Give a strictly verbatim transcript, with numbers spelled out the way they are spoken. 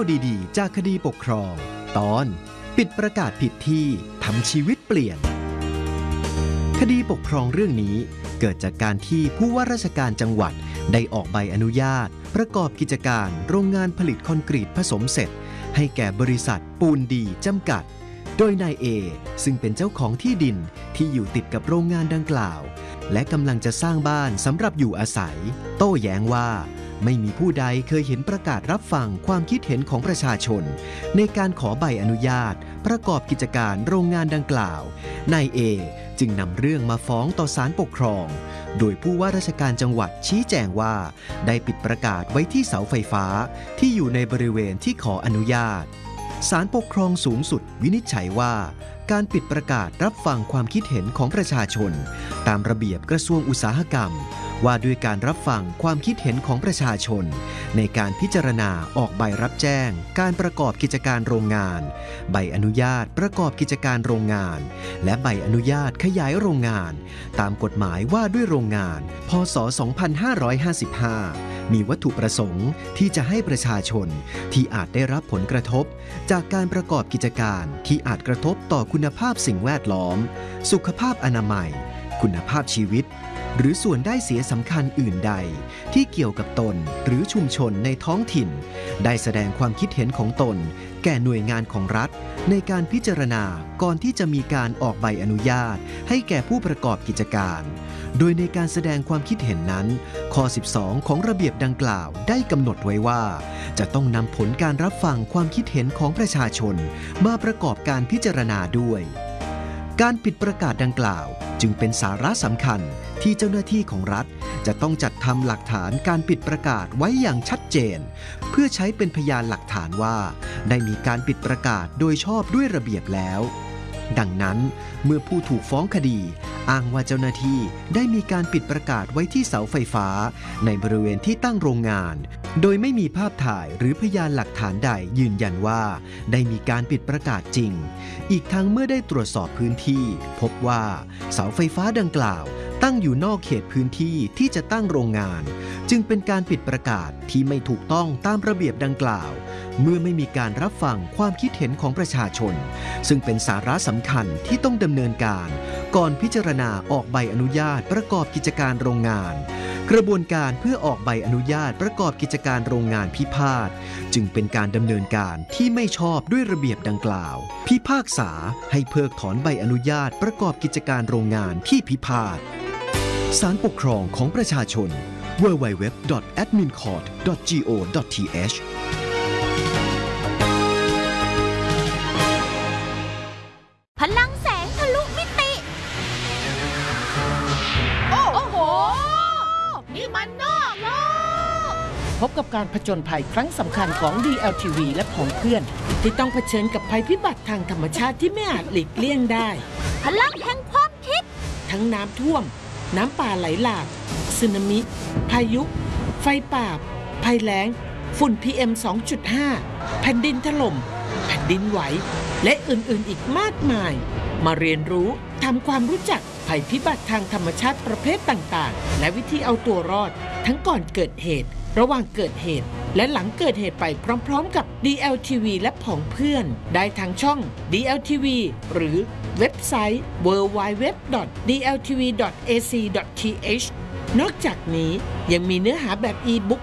ดีๆจากคดีปกครองตอนปิดประกาศผิดที่ทำชีวิตเปลี่ยนคดีปกครองเรื่องนี้เกิดจากการที่ผู้ว่าราชการจังหวัดได้ออกใบอนุญาตประกอบกิจการโรงงานผลิตคอนกรีตผสมเสร็จให้แก่บริษัทปูนดีจำกัดโดยนายเอซึ่งเป็นเจ้าของที่ดินที่อยู่ติดกับโรงงานดังกล่าวและกำลังจะสร้างบ้านสำหรับอยู่อาศัยโต้แย้งว่าไม่มีผู้ใดเคยเห็นประกาศรับฟังความคิดเห็นของประชาชนในการขอใบอนุญาตประกอบกิจการโรงงานดังกล่าวนายเอจึงนำเรื่องมาฟ้องต่อศาลปกครองโดยผู้ว่าราชการจังหวัดชี้แจงว่าได้ปิดประกาศไว้ที่เสาไฟฟ้าที่อยู่ในบริเวณที่ขออนุญาตศาลปกครองสูงสุดวินิจฉัยว่าการปิดประกาศรับฟังความคิดเห็นของประชาชนตามระเบียบกระทรวงอุตสาหกรรมว่าด้วยการรับฟังความคิดเห็นของประชาชนในการพิจารณาออกใบรับแจ้งการประกอบกิจการโรงงานใบอนุญาตประกอบกิจการโรงงานและใบอนุญาตขยายโรงงานตามกฎหมายว่าด้วยโรงงานพ.ศ. สองพันห้าร้อยห้าสิบห้ามีวัตถุประสงค์ที่จะให้ประชาชนที่อาจได้รับผลกระทบจากการประกอบกิจการที่อาจกระทบต่อคุณภาพสิ่งแวดล้อมสุขภาพอนามัยคุณภาพชีวิตหรือส่วนได้เสียสำคัญอื่นใดที่เกี่ยวกับตนหรือชุมชนในท้องถิ่นได้แสดงความคิดเห็นของตนแก่หน่วยงานของรัฐในการพิจารณาก่อนที่จะมีการออกใบอนุญาตให้แก่ผู้ประกอบกิจการโดยในการแสดงความคิดเห็นนั้นข้อสิบสองของระเบียบดังกล่าวได้กำหนดไว้ว่าจะต้องนำผลการรับฟังความคิดเห็นของประชาชนมาประกอบการพิจารณาด้วยการปิดประกาศดังกล่าวจึงเป็นสาระสำคัญที่เจ้าหน้าที่ของรัฐจะต้องจัดทำหลักฐานการปิดประกาศไว้อย่างชัดเจนเพื่อใช้เป็นพยานหลักฐานว่าได้มีการปิดประกาศโดยชอบด้วยระเบียบแล้วดังนั้นเมื่อผู้ถูกฟ้องคดีอ้างว่าเจ้าหน้าที่ได้มีการปิดประกาศไว้ที่เสาไฟฟ้าในบริเวณที่ตั้งโรงงานโดยไม่มีภาพถ่ายหรือพยานหลักฐานใดยืนยันว่าได้มีการปิดประกาศจริงอีกทั้งเมื่อได้ตรวจสอบพื้นที่พบว่าเสาไฟฟ้าดังกล่าวตั้งอยู่นอกเขตพื้นที่ที่จะตั้งโรงงานจึงเป็นการปิดประกาศที่ไม่ถูกต้องตามระเบียบดังกล่าวเมื่อไม่มีการรับฟังความคิดเห็นของประชาชนซึ่งเป็นสาระสำคัญที่ต้องดำเนินการก่อนพิจารณาออกใบอนุญาตประกอบกิจการโรงงานกระบวนการเพื่อออกใบอนุญาตประกอบกิจการโรงงานพิพาทจึงเป็นการดำเนินการที่ไม่ชอบด้วยระเบียบดังกล่าวพิพากษาให้เพิกถอนใบอนุญาตประกอบกิจการโรงงานที่พิพาทศาลปกครองของประชาชน ดับเบิลยู ดับเบิลยู ดับเบิลยู ดอท แอดมิน คอร์ท ดอท จี โอ ดอท ที เอชพลังแสงทะลุมิติโอ้โหนี่มันนอกโลกพบกับการผจญภัยครั้งสำคัญของ ดี แอล ที วี และผองเพื่อนที่ต้องเผชิญกับภัยพิบัติทางธรรมชาติที่ไม่อาจหลีกเลี่ยงได้พลังแห่งความคิดทั้งน้ำท่วมน้ำป่าไหลหลากสึนามิพายุไฟป่าภัยแล้งฝุ่น พี เอ็ม สองจุดห้า แผ่นดินถล่มแผ่นดินไหวและอื่นๆอีกมากมายมาเรียนรู้ทำความรู้จักภัยพิบัติทางธรรมชาติประเภทต่างๆและวิธีเอาตัวรอดทั้งก่อนเกิดเหตุระหว่างเกิดเหตุและหลังเกิดเหตุไปพร้อมๆกับ ดี แอล ที วี และผองเพื่อนได้ทางช่อง ดี แอล ที วี หรือเว็บไซต์ ดับเบิลยู ดับเบิลยู ดับเบิลยู ดอท ดี แอล ที วี ดอท เอ ซี ดอท ที เอช นอกจากนี้ยังมีเนื้อหาแบบอีบุ๊ก